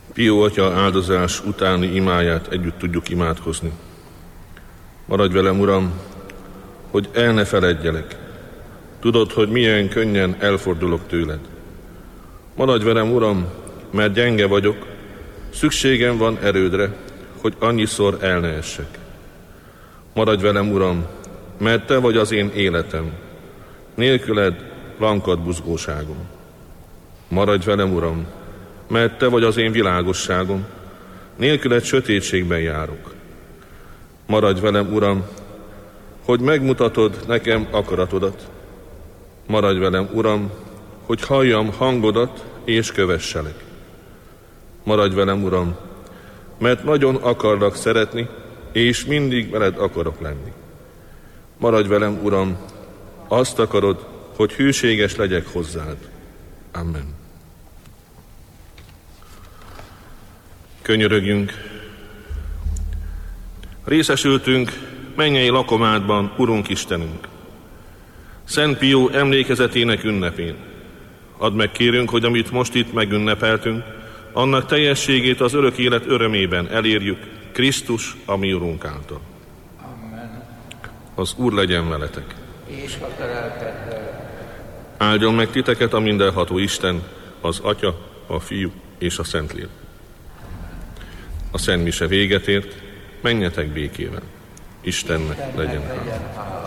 Pió Atya áldozás utáni imáját együtt tudjuk imádkozni. Maradj velem, Uram, hogy el ne feledjelek. Tudod, hogy milyen könnyen elfordulok tőled. Maradj velem, Uram, mert gyenge vagyok, szükségem van erődre, hogy annyiszor el ne essek. Maradj velem, Uram, mert Te vagy az én életem, nélküled lankad buzgóságom. Maradj velem, Uram, mert Te vagy az én világosságom, nélküled sötétségben járok. Maradj velem, Uram, hogy megmutatod nekem akaratodat. Maradj velem, Uram, hogy halljam hangodat és kövesselek. Maradj velem, Uram, mert nagyon akarlak szeretni, és mindig veled akarok lenni. Maradj velem, Uram, azt akarod, hogy hűséges legyek hozzád. Amen. Könyörögjünk. Részesültünk mennyei lakomádban, Urunk Istenünk. Szent Pió emlékezetének ünnepén. Add meg, kérünk, hogy amit most itt megünnepeltünk, annak teljességét az örök élet örömében elérjük, Krisztus, a mi Urunk által. Amen. Az Úr legyen veletek. És a te lelkeddel. Áldjon meg titeket a mindenható Isten, az Atya, a Fiú és a Szentlélek. A Szent Mise véget ért, menjetek békével. Istennek legyen hála.